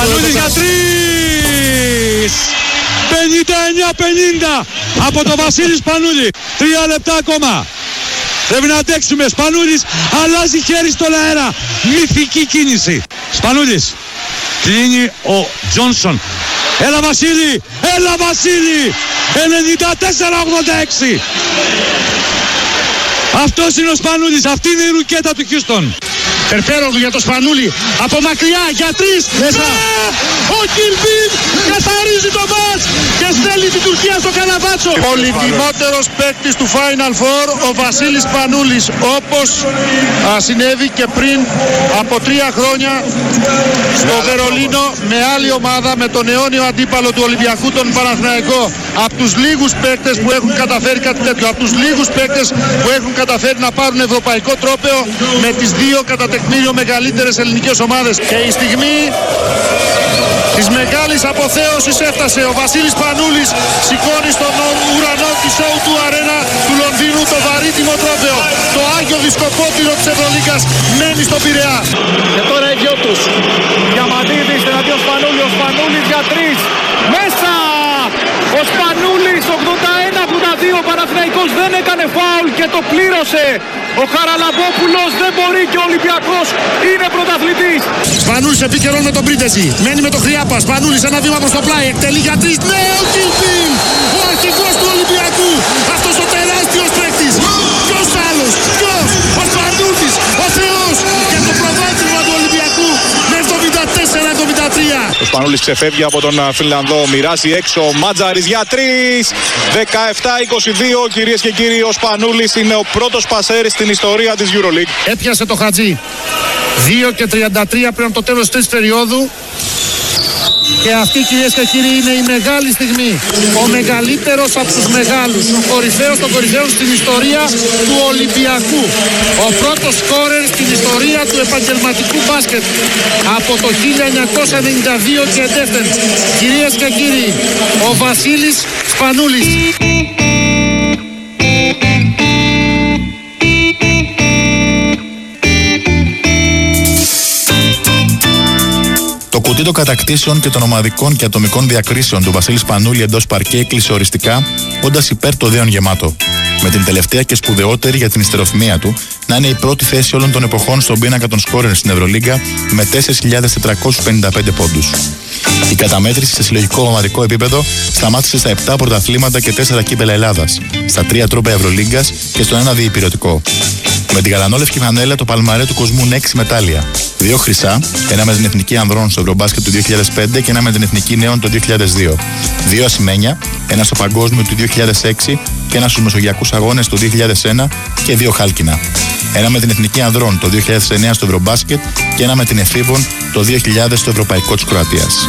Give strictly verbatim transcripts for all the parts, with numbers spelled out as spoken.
Σπανούλης για τρεις! πενήντα εννιά πενήντα από τον Βασίλη Σπανούλη. Τρία λεπτά ακόμα. Πρέπει να αντέξουμε. Σπανούλης αλλάζει χέρι στον αέρα. Μυθική κίνηση. Σπανούλης. Κλείνει ο Τζόνσον. Έλα Βασίλη. Έλα Βασίλη. ενενήντα τέσσερα ογδόντα έξι. Αυτός είναι ο Σπανούλης. Αυτή είναι η ρουκέτα του Χιούστον. Περπέρογλου για το Σπανούλη. Από μακριά για τρεις. Μέσα. Ο Κιλμπίν καθαρίζει το μάτς και στέλνει την Τουρκία στο Καναβάτσο. Ο λιγιμότερος παίκτης του Final Four, ο Βασίλης Σπανούλης, όπως α, συνέβη και πριν από τρία χρόνια στο Βερολίνο με άλλη ομάδα, με τον αιώνιο αντίπαλο του Ολυμπιακού, τον Παναθηναϊκό. Από τους λίγους παίκτες που έχουν καταφέρει κάτι τέτοιο, από τους λίγους παίκτες που έχουν καταφέρει να πάρουν ευρωπαϊκό τρόπαιο με τις δύο κατά τεκμήριο μεγαλύτερες ελληνικές ομάδες. Και η στιγμή της μεγάλης αποθέωσης έφτασε. Ο Βασίλης Σπανούλης σηκώνει στον ουρανό της ο του Αρένα του Λονδίνου το βαρύτιμο τρόπαιο. Το Άγιο Δισκοπότηρο της Ευρωλίγκας μένει στον Πειραιά. Και τώρα οι δυο τους. Διαμαντίδης εναντίον Σπανούλη. Ο Σπανούλης για τρεις. Μέσα! Ο Σπανούλης ογδόντα ένα ογδόντα δύο. Ο Παναθηναϊκός δεν έκανε φάουλ και το πλήρωσε. Ο Χαραλαμπόπουλος δεν μπορεί και ο Ολυμπιακός είναι πρωταθλητής. Σπανούλης επίκαιρον με τον Πρίτεζη. Μένει με τον Χριάπα. Σπανούλης ένα βήμα προς το πλάι. Εκτελεί για τρεις. Ναι, ο Κιλπίν! Ο αρχηγός του Ολυμπιακού. Αυτός ο τεράστιος παίκτης. Ποιος άλλος? Ποιος? Ο Σπανούλης. Ο Θεός. Και το προβάδισμα του Ολυμπιακού με εβδομήντα τέσσερα εβδομήντα τρία. Ο Σπανούλης ξεφεύγει από τον Φινλανδό. Μοιράζει έξω. Μάτζαρης για τρεις. δεκαεπτά είκοσι δύο. Κυρίες και κύριοι, ο Σπανούλης είναι ο πρώτος πασέρης στην ιστορία της EuroLeague. Έπιασε το Χατζή. δύο και τριάντα τρία πριν από το τέλος της περίοδου. Και αυτή, κυρίες και κύριοι, είναι η μεγάλη στιγμή. Ο μεγαλύτερος από τους μεγάλους. Ο κορυφαίος των κορυφαίων στην ιστορία του Ολυμπιακού. Ο πρώτος σκόρερ στην ιστορία του επαγγελματικού μπάσκετ. Από το χίλια εννιακόσια ενενήντα δύο και εντεύθεν. Κυρίες και κύριοι, ο Βασίλης Σπανούλης. Το κουτί των κατακτήσεων και των ομαδικών και ατομικών διακρίσεων του Βασίλη Σπανούλη εντός παρκέ έκλεισε οριστικά, όντας υπέρ το δέον γεμάτο. Με την τελευταία και σπουδαιότερη για την ιστεροφημία του να είναι η πρώτη θέση όλων των εποχών στον πίνακα των σκόρερ στην Ευρωλίγκα με τέσσερις χιλιάδες τετρακόσιους πενήντα πέντε πόντους. Η καταμέτρηση σε συλλογικό ομαδικό επίπεδο σταμάτησε στα επτά πρωταθλήματα και τέσσερα κύπελα Ελλάδας, στα τρία τρόπαια Ευρωλίγκας και στον ένα διυπηρωτικό. Με την γαλανόλευκη φανέλα το παλμαρέ του κοσμού είναι έξι μετάλλια. Δύο χρυσά, ένα με την Εθνική Ανδρών στο Ευρωμπάσκετ του δύο χιλιάδες πέντε και ένα με την Εθνική Νέων το δύο χιλιάδες δύο. Δύο ασημένια, ένα στο Παγκόσμιο του δύο χιλιάδες έξι και ένα στους Μεσογειακούς Αγώνες το δύο χιλιάδες ένα και δύο χάλκινα. Ένα με την Εθνική Ανδρών το δύο χιλιάδες εννέα στο Ευρωμπάσκετ και ένα με την Εφήβων το δύο χιλιάδες στο Ευρωπαϊκό της Κροατίας.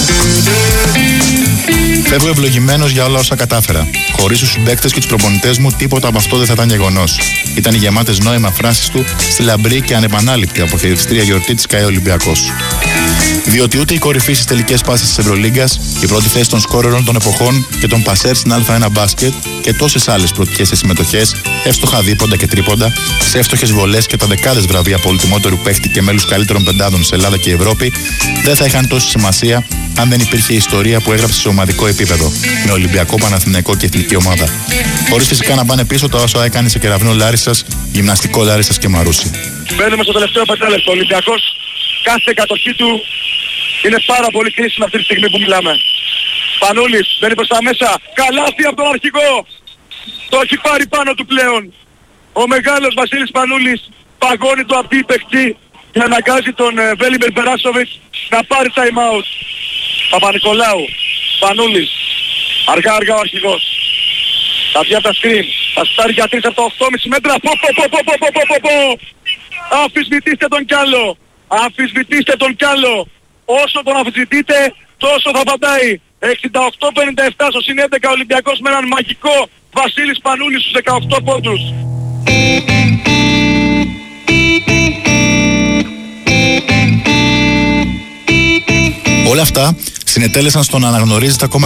Φεύγω ευλογημένος για όλα όσα κατάφερα. Χωρίς τους συμπαίκτες και τους προπονητές μου, τίποτα από αυτό δεν θα ήταν γεγονός. Ήταν οι γεμάτες νόημα φράσεις του στη λαμπρή και ανεπανάληπτη αποχαιρετιστήρια γιορτή της ΚΑΕ Ολυμπιακός. Διότι ούτε η κορυφή στις τελικές πάσεις της Ευρωλίγκας, η πρώτη θέση των σκόρερων των εποχών και των πασέρ στην Α ένα μπάσκετ και τόσες άλλες πρωτικές συμμετοχές, εύστοχα δίποντα και τρίποντα, σε εύστοχες βολές και τα δεκάδες βραβεία πολυτιμότερου παίχτη και μέλους καλύτερων πεντάδων σε Ελλάδα και Ευρώπη, δεν θα είχαν τόση σημασία αν δεν υπήρχε η ιστορία που έγραψε σε ομαδικό επίπεδο, με Ολυμπιακό, Παναθηναϊκό και εθνική ομάδα. Χωρίς φυσικά να πάνε πίσω τα όσα έκανε σε Κεραυνό Λάρισσας, Γυμναστικό Λάρισσας και Μαρούσι. Μπαίνουμε στο τελευταίο πεντάλεπτο. Ο Ολυμπιακός, κάθε κατοχή του είναι πάρα πολύ κρίσιμη αυτή τη στιγμή που μιλάμε. Σπανούλης μπαίνει προς τα μέσα. Καλάθι από τον αρχηγό. Το έχει πάρει πάνω του πλέον. Ο μεγάλος Βασίλης Σπανούλης παγώνει το απτή παιχτή και αναγκάζει τον Βέλιμπερ Περάσοβιτς να πάρει time out. Παπα-Νικολάου, Σπανούλης, αργά αργά ο αρχηγός. Θα βγει από τα screen, θα στάρει για τρεις από τα οκτώ κόμμα πέντε μέτρα. Πο πο πο πο πο πο πο πο. Αμφισβητήστε τον κι άλλο. Αμφισβητήστε τον κι άλλο. Όσο τον αμφισβητείτε, τόσο θα πατάει. εξήντα οκτώ πενήντα επτά στο συν έντεκα Ολυμπιακός με έναν μαγικό Βασίλη Σπανούλη στους δεκαοκτώ πόντους. Όλα αυτά συνετέλεσαν στο να αναγνωρίζεται ακόμα